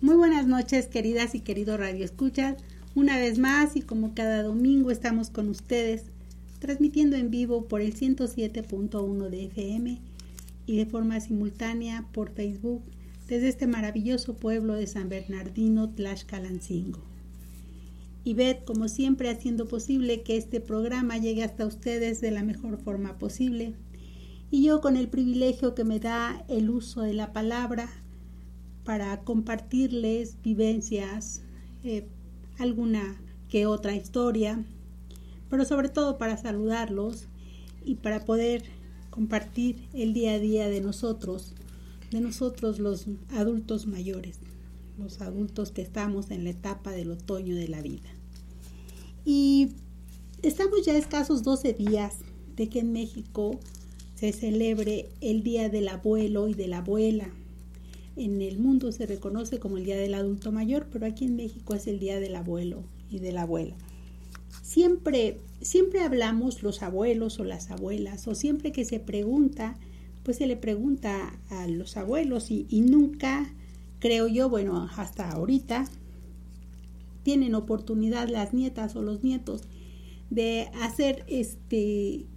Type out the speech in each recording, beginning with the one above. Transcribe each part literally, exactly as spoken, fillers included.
Muy buenas noches, queridas y queridos radioescuchas. Una vez más y como cada domingo estamos con ustedes, transmitiendo en vivo por el ciento siete punto uno de F M y de forma simultánea por Facebook desde este maravilloso pueblo de San Bernardino, Tlaxcalancingo. Ivette, como siempre, haciendo posible que este programa llegue hasta ustedes de la mejor forma posible. Y yo con el privilegio que me da el uso de la palabra para compartirles vivencias, eh, alguna que otra historia, pero sobre todo para saludarlos y para poder compartir el día a día de nosotros, de nosotros los adultos mayores, los adultos que estamos en la etapa del otoño de la vida. Y estamos ya a escasos doce días de que en México se celebre el Día del Abuelo y de la Abuela. En el mundo se reconoce como el Día del Adulto Mayor, pero aquí en México es el Día del Abuelo y de la Abuela. Siempre, siempre hablamos los abuelos o las abuelas, o siempre que se pregunta, pues se le pregunta a los abuelos y, y nunca, creo yo, bueno, hasta ahorita, tienen oportunidad las nietas o los nietos de hacer este,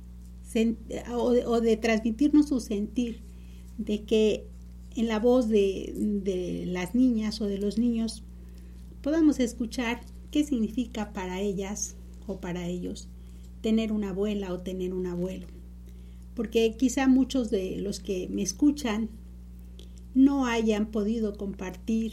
o de, o de transmitirnos su sentir, de que en la voz de, de las niñas o de los niños podamos escuchar qué significa para ellas o para ellos tener una abuela o tener un abuelo. Porque quizá muchos de los que me escuchan no hayan podido compartir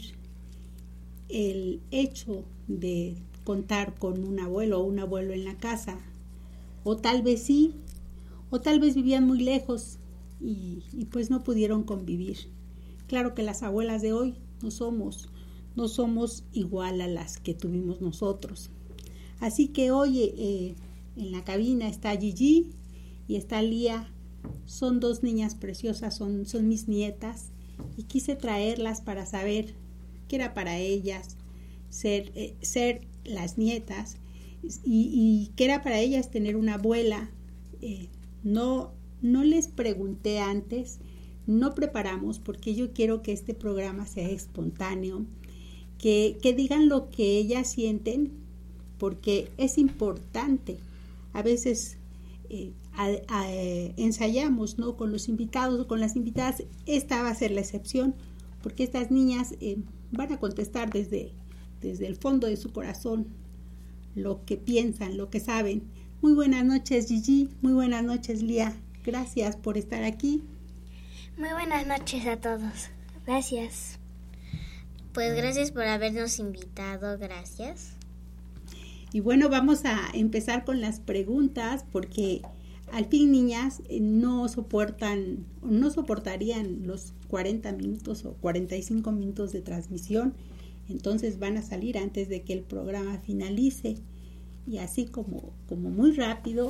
el hecho de contar con un abuelo o un abuelo en la casa. O tal vez sí, o tal vez vivían muy lejos y, y pues no pudieron convivir. Claro que las abuelas de hoy no somos, no somos igual a las que tuvimos nosotros. Así que hoy eh, en la cabina está Gigi y está Lía. Son dos niñas preciosas, son, son mis nietas y quise traerlas para saber qué era para ellas ser, eh, ser las nietas y, y qué era para ellas tener una abuela. Eh, no, no les pregunté antes. No preparamos porque yo quiero que este programa sea espontáneo, que, que digan lo que ellas sienten, porque es importante. A veces eh, a, a, eh, ensayamos, ¿no?, con los invitados o con las invitadas. Esta va a ser la excepción, porque estas niñas eh, van a contestar desde, desde el fondo de su corazón lo que piensan, lo que saben. Muy buenas noches, Gigi. Muy buenas noches, Lía. Gracias por estar aquí. Muy buenas noches a todos. Gracias. Pues gracias por habernos invitado, gracias. Y bueno, vamos a empezar con las preguntas porque al fin, niñas, no soportan, no soportarían los cuarenta minutos o cuarenta y cinco minutos de transmisión, entonces van a salir antes de que el programa finalice. Y así como, como muy rápido,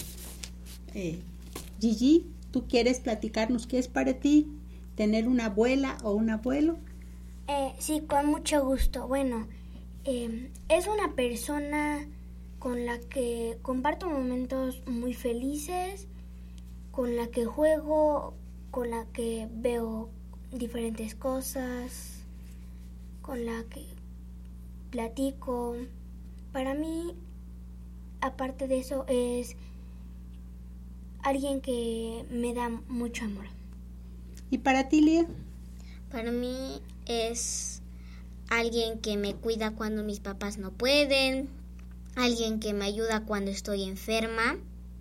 eh, Gigi, ¿tú quieres platicarnos qué es para ti tener una abuela o un abuelo? Eh, sí, con mucho gusto. Bueno, eh, es una persona con la que comparto momentos muy felices, con la que juego, con la que veo diferentes cosas, con la que platico. Para mí, aparte de eso, es alguien que me da mucho amor. ¿Y para ti, Lía? Para mí es alguien que me cuida cuando mis papás no pueden, alguien que me ayuda cuando estoy enferma,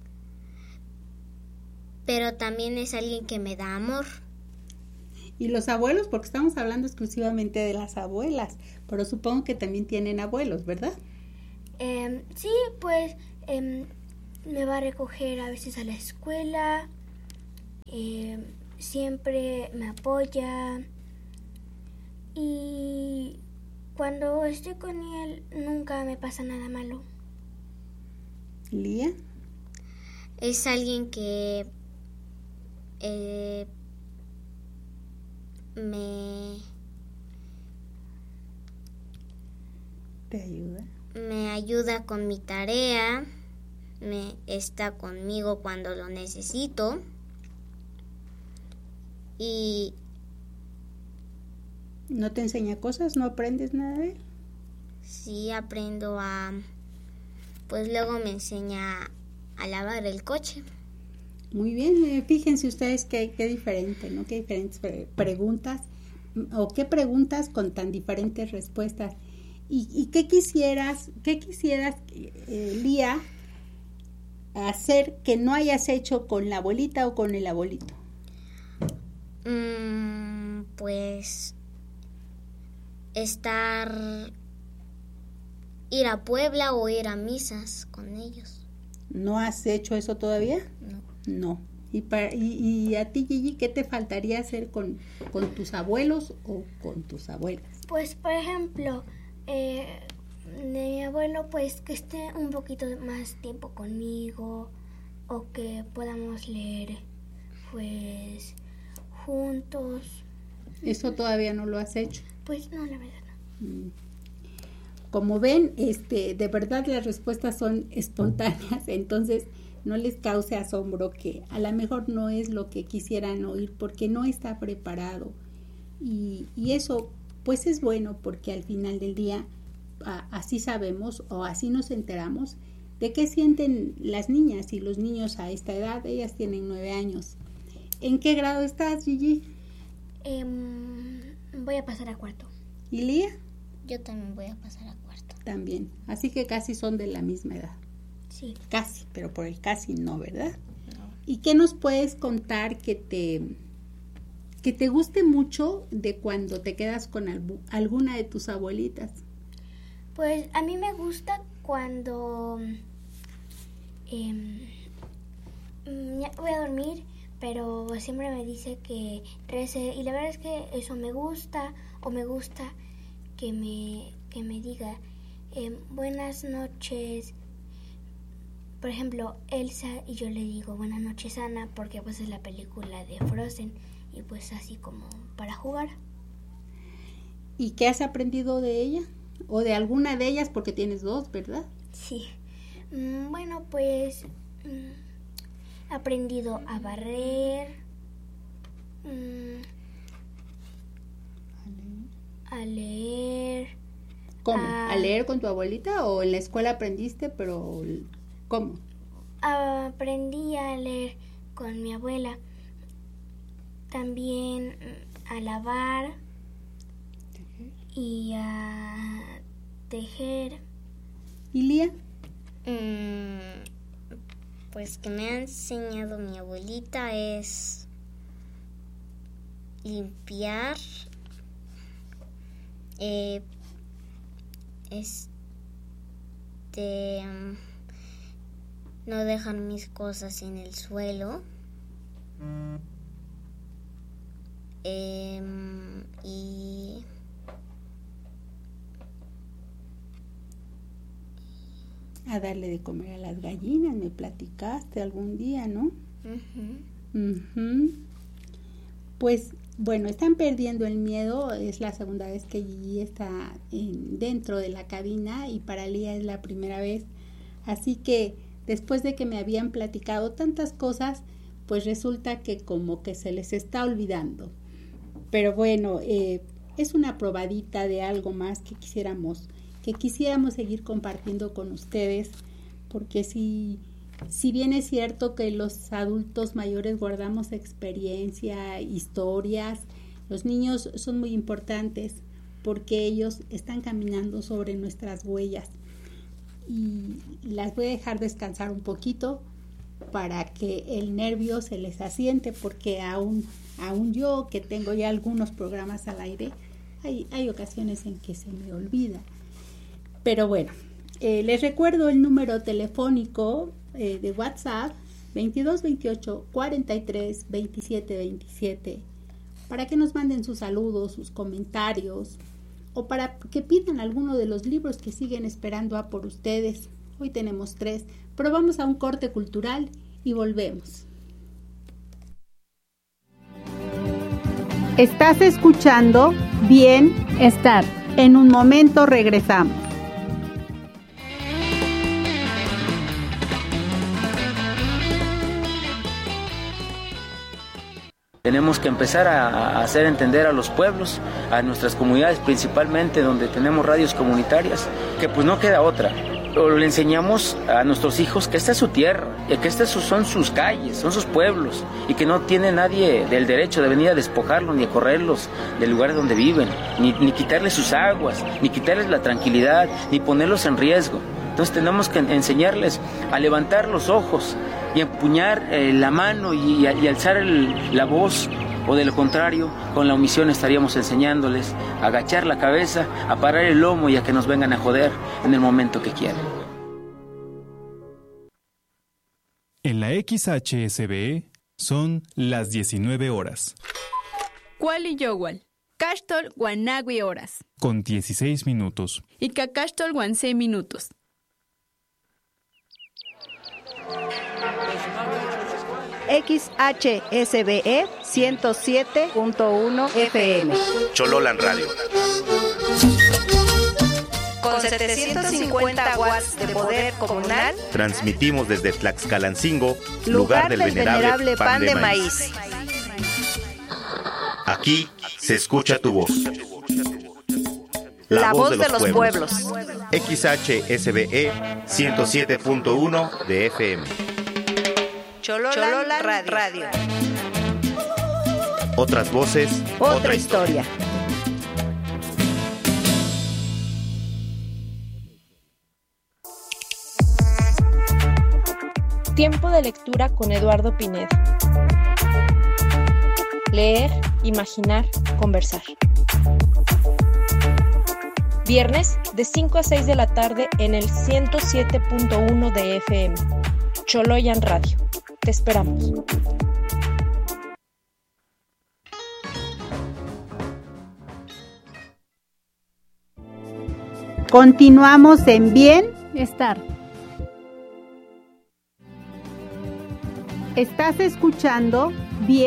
pero también es alguien que me da amor. ¿Y los abuelos? Porque estamos hablando exclusivamente de las abuelas, pero supongo que también tienen abuelos, ¿verdad? Eh, sí, pues eh, me va a recoger a veces a la escuela, eh, siempre me apoya y cuando estoy con él nunca me pasa nada malo. ¿Lía? Es alguien que eh, me... ¿Te ayuda? Me ayuda con mi tarea, me está conmigo cuando lo necesito y ¿No te enseña cosas? ¿No aprendes nada de él? Sí, aprendo a... Pues luego me enseña a lavar el coche. Muy bien, eh, fíjense ustedes qué, qué diferente, ¿no? Qué diferentes pre- preguntas o qué preguntas con tan diferentes respuestas. ¿Y, y qué quisieras, qué quisieras, eh, Lía, hacer que no hayas hecho con la abuelita o con el abuelito? Mm, pues estar, ir a Puebla o ir a misas con ellos. ¿No has hecho eso todavía? No. No. ¿Y, para, y, y a ti, Gigi, qué te faltaría hacer con, con tus abuelos o con tus abuelas? Pues, por ejemplo, eh, de mi abuelo, pues que esté un poquito más tiempo conmigo o que podamos leer, pues, juntos. ¿Eso todavía no lo has hecho? Pues no, la verdad no. Como ven, este, de verdad las respuestas son espontáneas, entonces no les cause asombro que a lo mejor no es lo que quisieran oír porque no está preparado. Y, y eso pues es bueno porque al final del día a, así sabemos o así nos enteramos de qué sienten las niñas y los niños a esta edad. Ellas tienen nueve años. ¿En qué grado estás, Gigi? Eh, voy a pasar a cuarto. ¿Y Lía? Yo también voy a pasar a cuarto. También, así que casi son de la misma edad. Sí. Casi, pero por el casi no, ¿verdad? No. ¿Y qué nos puedes contar que te, que te guste mucho de cuando te quedas con albu- alguna de tus abuelitas? Pues a mí me gusta cuando eh, ya voy a dormir, pero siempre me dice que rece y la verdad es que eso me gusta o me gusta que me, que me diga eh, buenas noches. Por ejemplo, Elsa y yo le digo buenas noches Ana porque pues es la película de Frozen y pues así como para jugar. ¿Y qué has aprendido de ella? ¿O de alguna de ellas? Porque tienes dos, ¿verdad? Sí. Mm, bueno, pues mm, he aprendido a barrer, mm, a leer. ¿Cómo? a- ¿A leer con tu abuelita o en la escuela aprendiste, pero cómo? Aprendí a leer con mi abuela. También mm, a lavar y a tejer. ¿Y Lía? Mm, pues que me ha enseñado mi abuelita es limpiar, eh, este, mm, no dejar mis cosas en el suelo, em, y A darle de comer a las gallinas, me platicaste algún día, ¿no? ujú. Ujú. Pues bueno, están perdiendo el miedo, es la segunda vez que Gigi está en, dentro de la cabina y para Lía es la primera vez, así que después de que me habían platicado tantas cosas, pues resulta que como que se les está olvidando, pero bueno, eh, es una probadita de algo más que quisiéramos que quisiéramos seguir compartiendo con ustedes, porque si, si bien es cierto que los adultos mayores guardamos experiencia, historias, los niños son muy importantes porque ellos están caminando sobre nuestras huellas y las voy a dejar descansar un poquito para que el nervio se les asiente, porque aún, aún yo que tengo ya algunos programas al aire, hay, hay ocasiones en que se me olvida. Pero bueno, eh, les recuerdo el número telefónico eh, de WhatsApp veintidós veintiocho cuarenta y tres veintisiete veintisiete para que nos manden sus saludos, sus comentarios o para que pidan alguno de los libros que siguen esperando a por ustedes. Hoy tenemos tres, pero vamos a un corte cultural y volvemos. Estás escuchando Bienestar. En un momento regresamos. Tenemos que empezar a, a hacer entender a los pueblos, a nuestras comunidades principalmente, donde tenemos radios comunitarias, que pues no queda otra. O le enseñamos a nuestros hijos que esta es su tierra, y que estas son sus calles, son sus pueblos, y que no tiene nadie del derecho de venir a despojarlos ni a correrlos del lugar donde viven, ni, ni quitarles sus aguas, ni quitarles la tranquilidad, ni ponerlos en riesgo. Entonces tenemos que enseñarles a levantar los ojos y a empuñar eh, la mano y, y, y alzar el, la voz, o de lo contrario, con la omisión estaríamos enseñándoles a agachar la cabeza, a parar el lomo y a que nos vengan a joder en el momento que quieran. En la X H S B E son las diecinueve horas. Kuali Yowal, Cachtol Guanagui horas. Con dieciséis minutos. Y Cacachtol Guansé minutos. X H S B E ciento siete punto uno F M. Chololan Radio. Con setecientos cincuenta watts de poder comunal, transmitimos desde Tlaxcalancingo, lugar, lugar del, del venerable, venerable pan, pan de, de maíz. maíz. Aquí se escucha tu voz. La, La voz, voz de los, de los pueblos. pueblos. X H S B E ciento siete punto uno de F M. Chololan, Chololan Radio. Radio. Otras voces, otra, otra historia. Tiempo de lectura con Eduardo Pineda. Leer, imaginar, conversar. Viernes de cinco a seis de la tarde en el ciento siete punto uno de F M. Choloyan Radio. Te esperamos. Continuamos en Bienestar. Estás escuchando Bien.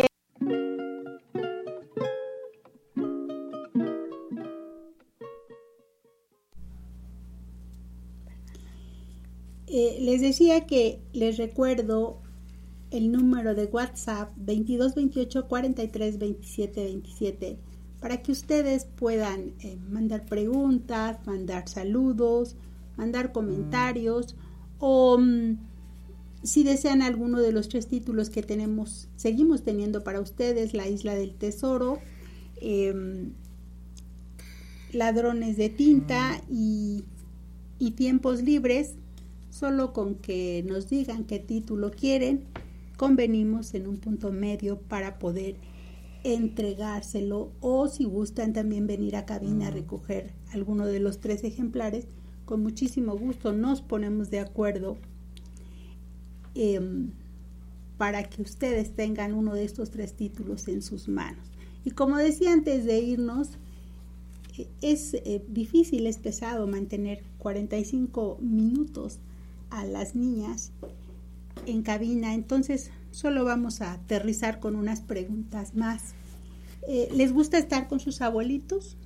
Eh, les decía que les recuerdo el número de WhatsApp veintidós veintiocho cuarenta y tres veintisiete veintisiete para que ustedes puedan eh, mandar preguntas, mandar saludos, mandar comentarios o um, si desean alguno de los tres títulos que tenemos, seguimos teniendo para ustedes: La Isla del Tesoro, eh, Ladrones de Tinta y, y Tiempos Libres. Solo con que nos digan qué título quieren, convenimos en un punto medio para poder entregárselo, o si gustan también venir a cabina a recoger alguno de los tres ejemplares, con muchísimo gusto nos ponemos de acuerdo eh, para que ustedes tengan uno de estos tres títulos en sus manos. Y como decía antes de irnos, eh, es eh, difícil, es pesado mantener cuarenta y cinco minutos a las niñas en cabina, entonces solo vamos a aterrizar con unas preguntas más. Eh, ¿Les gusta estar con sus abuelitos?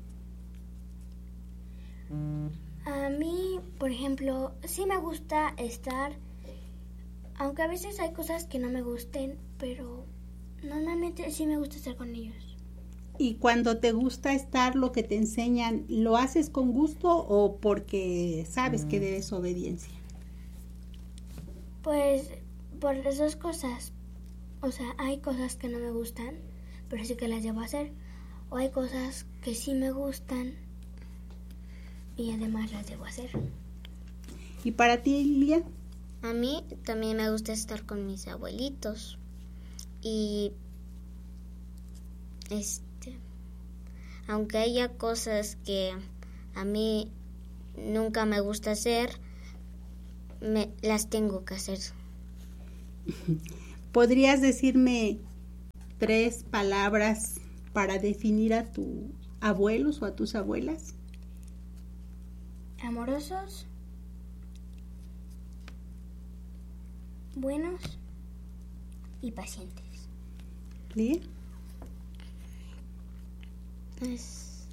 A mí, por ejemplo, sí me gusta estar, aunque a veces hay cosas que no me gusten, pero normalmente sí me gusta estar con ellos. ¿Y cuando te gusta estar, lo que te enseñan, lo haces con gusto o porque sabes que debes obediencia? Pues por las dos cosas. O sea, hay cosas que no me gustan, pero sí que las debo hacer. O hay cosas que sí me gustan y además las debo hacer. ¿Y para ti, Lilia? A mí también me gusta estar con mis abuelitos. Y este, aunque haya cosas que a mí nunca me gusta hacer, me las tengo que hacer. ¿Podrías decirme tres palabras para definir a tus abuelos o a tus abuelas? Amorosos, buenos y pacientes. ¿Sí? Es...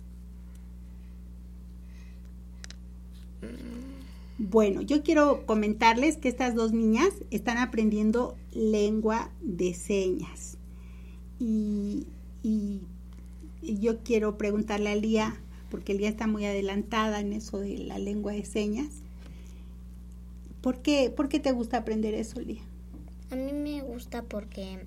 Bueno, yo quiero comentarles que estas dos niñas están aprendiendo lengua de señas y, y, y yo quiero preguntarle a Lía, porque Lía está muy adelantada en eso de la lengua de señas. ¿Por qué, ¿Por qué te gusta aprender eso, Lía? A mí me gusta porque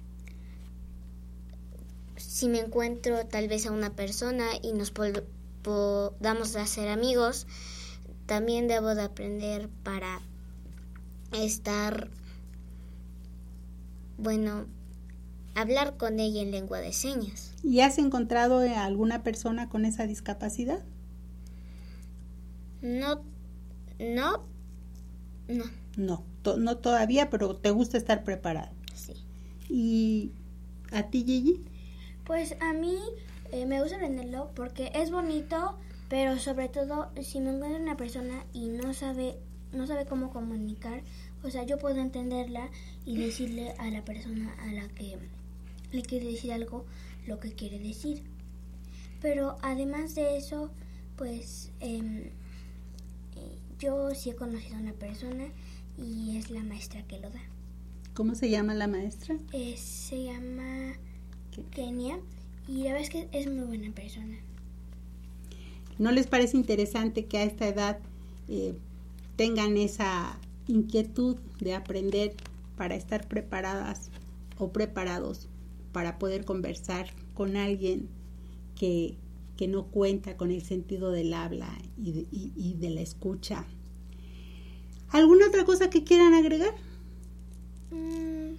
si me encuentro tal vez a una persona y nos pod- podamos hacer amigos, también debo de aprender para estar, bueno, hablar con ella en lengua de señas. ¿Y has encontrado a alguna persona con esa discapacidad? No, no, no. No, to- no todavía, pero te gusta estar preparada. Sí. ¿Y a ti, Gigi? Pues a mí eh, me gusta aprenderlo porque es bonito, pero sobre todo si me encuentro una persona y no sabe, no sabe cómo comunicar, o sea, yo puedo entenderla y decirle a la persona a la que le quiere decir algo lo que quiere decir. Pero además de eso, pues eh, yo sí he conocido a una persona y es la maestra que lo da. ¿Cómo se llama la maestra? Eh, se llama Kenia y la verdad es que es muy buena persona. ¿No les parece interesante que a esta edad eh, tengan esa inquietud de aprender para estar preparadas o preparados para poder conversar con alguien que, que no cuenta con el sentido del habla y de, y, y de la escucha? ¿Alguna otra cosa que quieran agregar? Mm,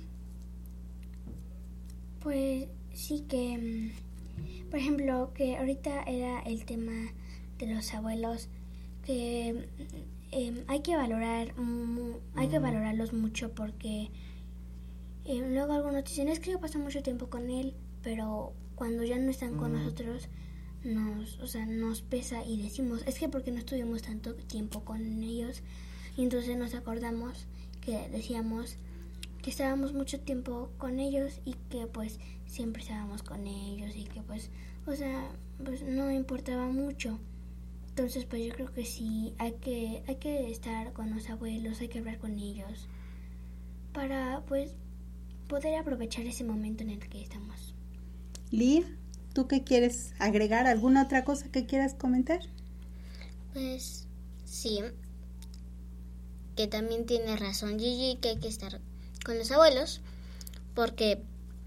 pues sí que, por ejemplo, que ahorita era el tema de los abuelos, que eh, hay que valorar, mu- hay que valorarlos mucho porque eh, luego algunos dicen, es que yo paso mucho tiempo con él, pero cuando ya no están con nosotros, nos, o sea, nos pesa y decimos, es que porque no estuvimos tanto tiempo con ellos, y entonces nos acordamos que decíamos que estábamos mucho tiempo con ellos y que pues siempre estábamos con ellos y que pues, o sea, pues no importaba mucho. Entonces pues yo creo que sí, hay que, hay que estar con los abuelos, hay que hablar con ellos para pues poder aprovechar ese momento en el que estamos. Lía, ¿tú qué quieres agregar? ¿Alguna otra cosa que quieras comentar? Pues sí, que también tiene razón Gigi, que hay que estar con los abuelos porque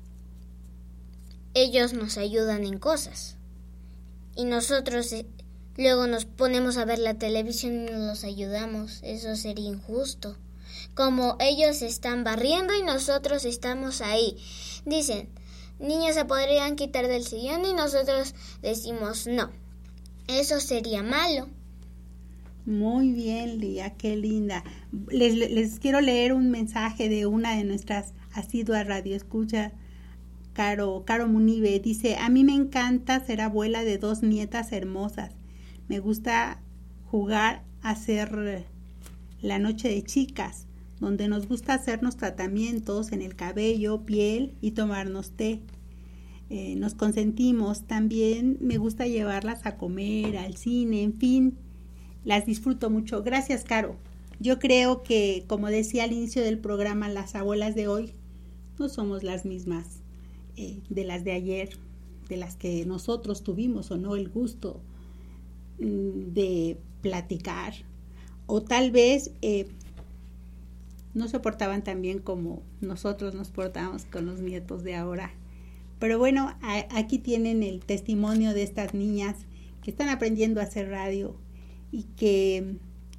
ellos nos ayudan en cosas y nosotros eh, luego nos ponemos a ver la televisión y no los ayudamos. Eso sería injusto. Como ellos están barriendo y nosotros estamos ahí. Dicen, niños se podrían quitar del sillón y nosotros decimos no. Eso sería malo. Muy bien, Lía, qué linda. Les, les quiero leer un mensaje de una de nuestras asiduas radioescuchas, Caro, Caro Munive. Dice, a mí me encanta ser abuela de dos nietas hermosas. Me gusta jugar a hacer la noche de chicas, donde nos gusta hacernos tratamientos en el cabello, piel y tomarnos té. Eh, nos consentimos. También me gusta llevarlas a comer, al cine, en fin. Las disfruto mucho. Gracias, Caro. Yo creo que, como decía al inicio del programa, las abuelas de hoy no somos las mismas eh, de las de ayer, de las que nosotros tuvimos o no el gusto mm, de platicar. O tal vez eh, no se portaban tan bien como nosotros nos portamos con los nietos de ahora. Pero bueno, a, aquí tienen el testimonio de estas niñas que están aprendiendo a hacer radio y que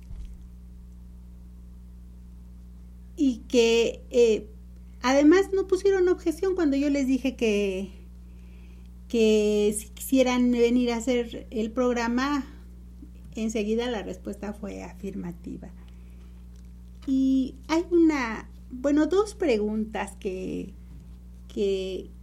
y que eh, además no pusieron objeción cuando yo les dije que que si quisieran venir a hacer el programa. Enseguida la respuesta fue afirmativa. Y hay una, bueno, dos preguntas que que